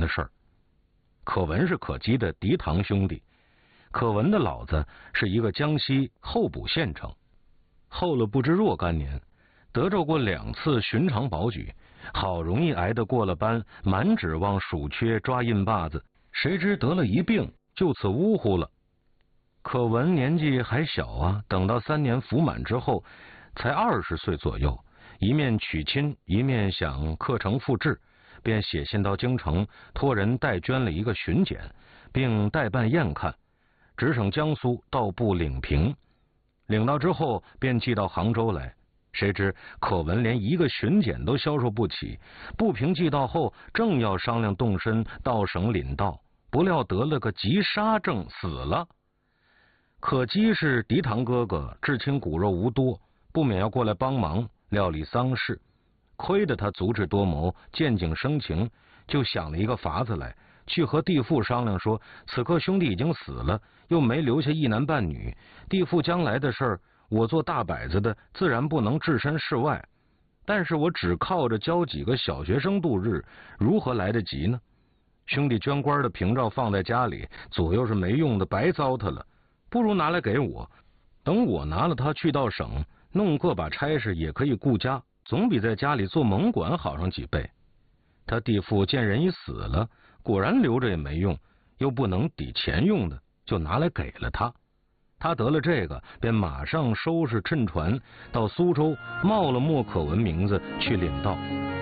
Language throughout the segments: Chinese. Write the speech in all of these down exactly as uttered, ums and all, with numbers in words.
事儿。可文是可基的嫡堂兄弟，可文的老子是一个江西候补县丞，候了不知若干年，得着过两次寻常保举，好容易挨得过了班，满指望蜀缺抓印把子，谁知得了一病，就此呜呼了。可文年纪还小啊，等到三年服满之后，才二十岁左右，一面娶亲，一面想课程复制，便写信到京城，托人代捐了一个巡检，并代办验看，直省江苏道部领平。领到之后，便寄到杭州来。谁知可文连一个巡检都销售不起，不平寄到后，正要商量动身到省领道，不料得了个急杀症，死了。可基是嫡堂哥哥，至亲骨肉无多，不免要过来帮忙料理丧事。亏得他足智多谋，见景生情，就想了一个法子来，去和弟父商量说，此刻兄弟已经死了，又没留下一男半女，弟父将来的事儿，我做大摆子的自然不能置身事外，但是我只靠着教几个小学生度日，如何来得及呢？兄弟捐官的凭照放在家里，左右是没用的，白糟蹋了，不如拿来给我，等我拿了它去到省，弄个把差事也可以顾家，总比在家里做猛管好上几倍。他弟父见人已死了，果然留着也没用，又不能抵钱用的，就拿来给了他。他得了这个，便马上收拾趁船到苏州，冒了莫可文名字去领道。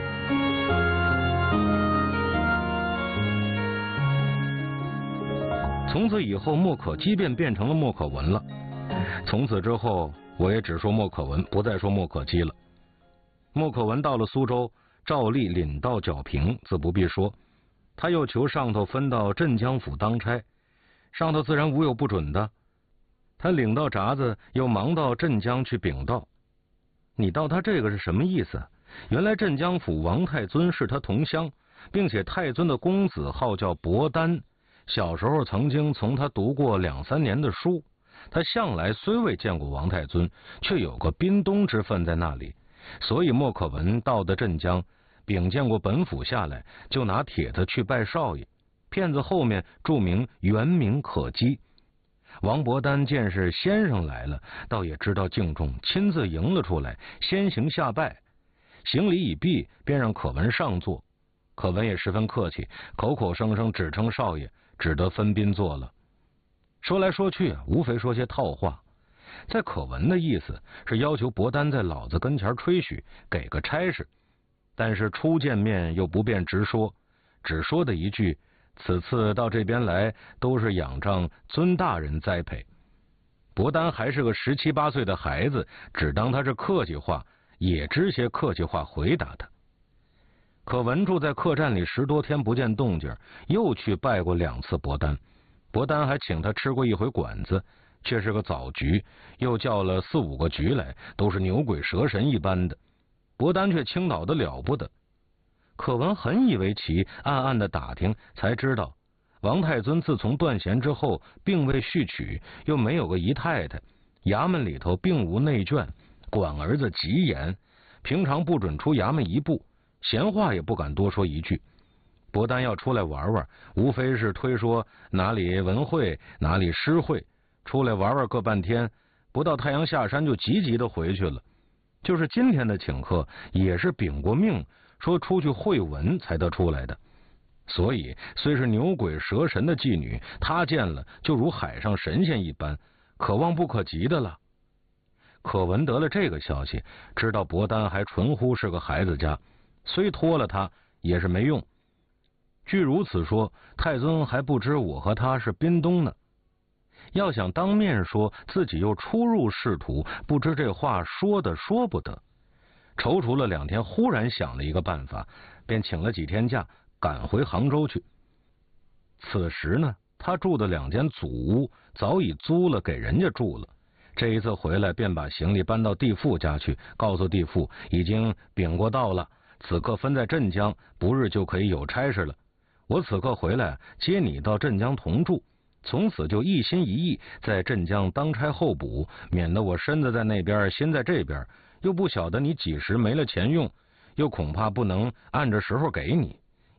从此以后，莫可基便变成了莫可文了。从此之后，我也只说莫可文，不再说莫可基了。莫可文到了苏州，照例领到剿平，自不必说。他又求上头分到镇江府当差，上头自然无有不准的。他领到札子，又忙到镇江去禀道。你道他这个是什么意思？原来镇江府王太尊是他同乡，并且太尊的公子号叫伯丹，小时候曾经从他读过两三年的书。他向来虽未见过王太尊，却有个宾东之分在那里，所以莫可文到的镇江，禀见过本府下来，就拿帖子去拜少爷。片子后面注明原名可基。王伯丹见是先生来了，倒也知道敬重，亲自迎了出来，先行下拜。行礼已毕，便让可文上座。可文也十分客气，口口声声只称少爷，只得分宾坐了。说来说去，无非说些套话。在可文的意思是要求伯丹在老子跟前吹嘘，给个差事，但是初见面又不便直说，只说的一句，此次到这边来都是仰仗尊大人栽培。伯丹还是个十七八岁的孩子，只当他是客气话，也知些客气话回答他。可文住在客栈里十多天不见动静，又去拜过两次伯丹。伯丹还请他吃过一回馆子，却是个早局，又叫了四五个局来，都是牛鬼蛇神一般的。伯丹却倾倒得了不得。可文很以为奇，暗暗的打听，才知道王太尊自从断弦之后，并未续娶，又没有个姨太太，衙门里头并无内眷，管儿子极严，平常不准出衙门一步，闲话也不敢多说一句。伯丹要出来玩玩，无非是推说哪里文会，哪里诗会，出来玩玩个半天，不到太阳下山就急急的回去了。就是今天的请客，也是禀过命，说出去会文才得出来的。所以虽是牛鬼蛇神的妓女，他见了就如海上神仙一般，可望不可及的了。可文得了这个消息，知道伯丹还纯乎是个孩子家，虽托了他也是没用。据如此说，太尊还不知我和他是宾东呢。要想当面说自己又初入仕途，不知这话说的说不得。踌躇了两天，忽然想了一个办法，便请了几天假，赶回杭州去。此时呢，他住的两间祖屋早已租了给人家住了。这一次回来，便把行李搬到弟父家去，告诉弟父已经禀过到了，此刻分在镇江，不日就可以有差事了。我此刻回来接你到镇江同住，从此就一心一意在镇江当差候补，免得我身子在那边心在这边，又不晓得你几时没了钱用，又恐怕不能按着时候给你。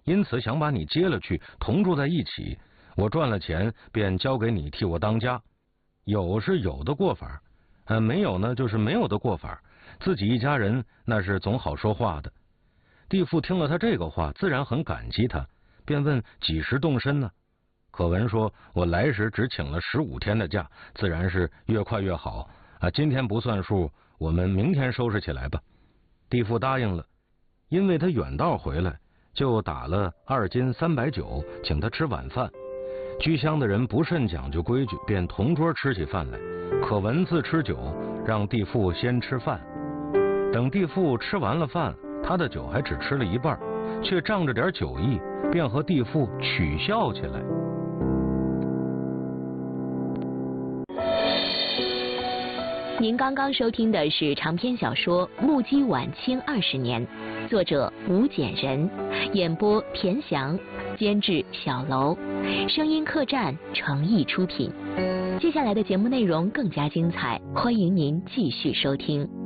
因此想把你接了去，同住在一起。我赚了钱便交给你替我当家。有是有的过法，呃，没有呢就是没有的过法。自己一家人那是总好说话的。地父听了他这个话，自然很感激他，便问几时动身呢？可文说：“我来时只请了十五天的假，自然是越快越好啊。今天不算数，我们明天收拾起来吧。”地父答应了，因为他远道回来，就打了二斤三百酒，请他吃晚饭。居乡的人不甚讲究规矩，便同桌吃起饭来。可文自吃酒，让地父先吃饭。等地父吃完了饭，他的酒还只吃了一半，却仗着点酒意，便和地父取笑起来。 您刚刚收听的是长篇小说《目击晚清二十年》，作者吴简人，演播田翔，监制小楼，声音客栈诚意出品。接下来的节目内容更加精彩，欢迎您继续收听。